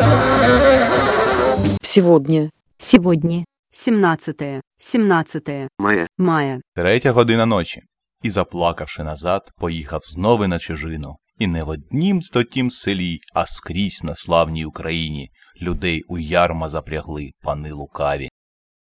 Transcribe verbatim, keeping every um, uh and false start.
Сегодня. Сегодня. Сімнадцяте. Сімнадцяте. Мая. Мая. Третя година ночі. І, заплакавши назад, поїхав знову на чужину. І не в однім стотім селі, а скрізь на славній Україні людей у ярма запрягли пани лукаві.